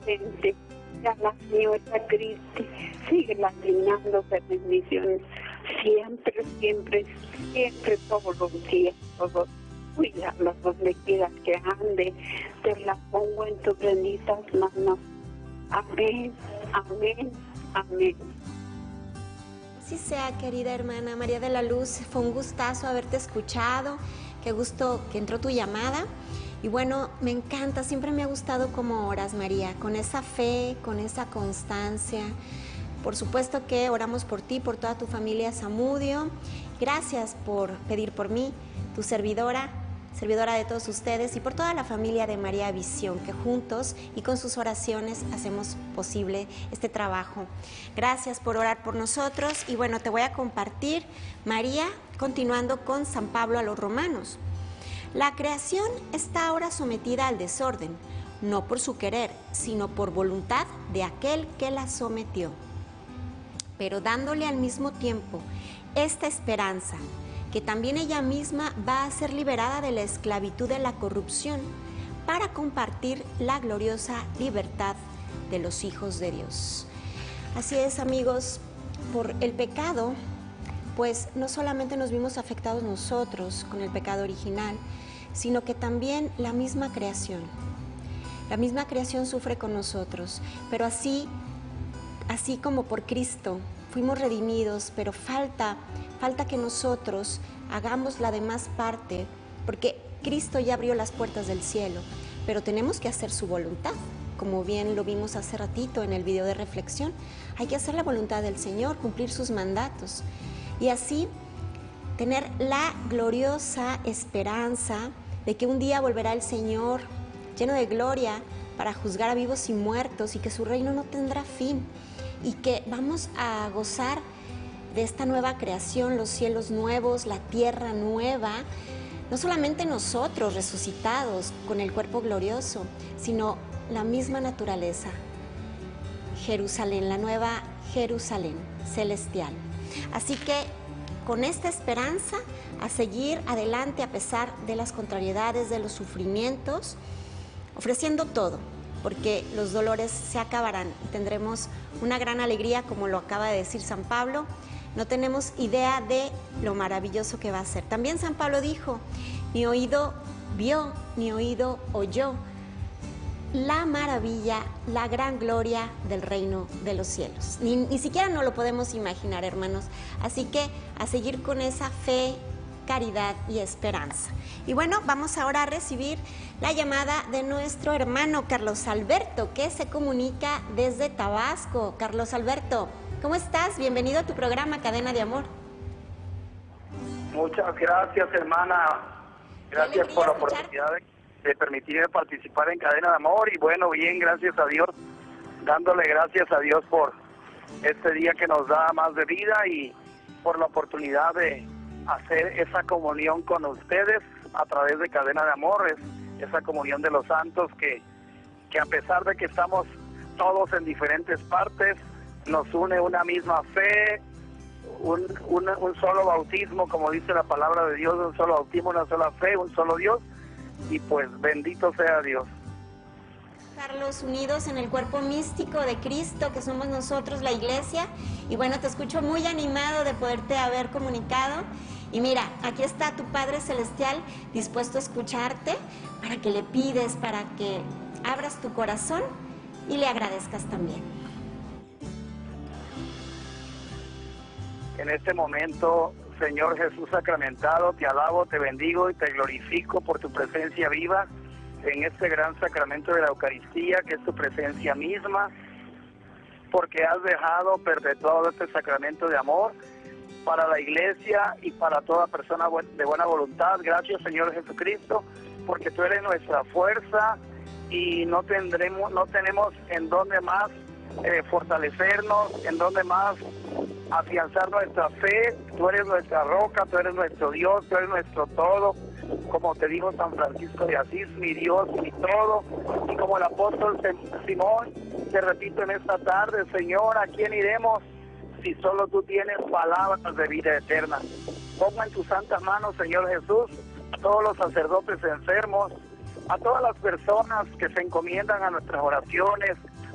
presente. Y a la señora Cristi, síguela llenando de bendiciones. Siempre, siempre, siempre, todos los días, todos. Cuídala donde quiera que ande. Te la pongo en tus benditas manos. Amén, amén, amén. Así sea, querida hermana María de la Luz, fue un gustazo haberte escuchado, qué gusto que entró tu llamada. Y bueno, me encanta, siempre me ha gustado cómo oras, María, con esa fe, con esa constancia. Por supuesto que oramos por ti, por toda tu familia Zamudio. Gracias por pedir por mí, tu servidora de todos ustedes, y por toda la familia de María Visión, que juntos y con sus oraciones hacemos posible este trabajo. Gracias por orar por nosotros. Y bueno, te voy a compartir, María, continuando con San Pablo a los Romanos. La creación está ahora sometida al desorden, no por su querer, sino por voluntad de aquel que la sometió, pero dándole al mismo tiempo esta esperanza, que también ella misma va a ser liberada de la esclavitud de la corrupción para compartir la gloriosa libertad de los hijos de Dios. Así es, amigos, por el pecado, pues no solamente nos vimos afectados nosotros con el pecado original, sino que también la misma creación. La misma creación sufre con nosotros, pero así como por Cristo fuimos redimidos, pero falta que nosotros hagamos la demás parte, porque Cristo ya abrió las puertas del cielo, pero tenemos que hacer su voluntad, como bien lo vimos hace ratito en el video de reflexión. Hay que hacer la voluntad del Señor, cumplir sus mandatos, y así tener la gloriosa esperanza de que un día volverá el Señor lleno de gloria para juzgar a vivos y muertos, y que su reino no tendrá fin, y que vamos a gozar de esta nueva creación, los cielos nuevos, la tierra nueva, no solamente nosotros resucitados con el cuerpo glorioso, sino la misma naturaleza, Jerusalén, la nueva Jerusalén celestial. Así que con esta esperanza, a seguir adelante a pesar de las contrariedades, de los sufrimientos, ofreciendo todo, porque los dolores se acabarán y tendremos una gran alegría, como lo acaba de decir San Pablo. No tenemos idea de lo maravilloso que va a ser. También San Pablo dijo, ni oído vio, ni oído oyó la maravilla, la gran gloria del reino de los cielos. Ni siquiera nos lo podemos imaginar, hermanos. Así que a seguir con esa fe, caridad y esperanza. Y bueno, vamos ahora a recibir la llamada de nuestro hermano Carlos Alberto, que se comunica desde Tabasco. Carlos Alberto, ¿cómo estás? Bienvenido a tu programa Cadena de Amor. Muchas gracias, hermana. Gracias por la oportunidad de permitirme participar en Cadena de Amor. Y bueno, bien, gracias a Dios, dándole gracias a Dios por este día que nos da más de vida y por la oportunidad de hacer esa comunión con ustedes a través de Cadena de Amor, esa comunión de los santos que a pesar de que estamos todos en diferentes partes, nos une una misma fe, un solo bautismo, como dice la palabra de Dios, un solo bautismo, una sola fe, un solo Dios, y pues bendito sea Dios. Carlos, unidos en el cuerpo místico de Cristo, que somos nosotros, la Iglesia, y bueno, te escucho muy animado de poderte haber comunicado. Y mira, aquí está tu Padre Celestial dispuesto a escucharte, para que le pides, para que abras tu corazón y le agradezcas también. En este momento, Señor Jesús sacramentado, te alabo, te bendigo y te glorifico por tu presencia viva en este gran sacramento de la Eucaristía, que es tu presencia misma, porque has dejado perpetuado este sacramento de amor para la Iglesia y para toda persona de buena voluntad. Gracias, Señor Jesucristo, porque tú eres nuestra fuerza y no tenemos en dónde más fortalecernos, en dónde más afianzar nuestra fe. Tú eres nuestra roca, tú eres nuestro Dios, tú eres nuestro todo, como te dijo San Francisco de Asís, mi Dios, mi todo. Y como el apóstol Simón, te repito en esta tarde, Señor, ¿a quién iremos si solo tú tienes palabras de vida eterna? Pongo en tus santas manos, Señor Jesús, a todos los sacerdotes enfermos, a todas las personas que se encomiendan a nuestras oraciones,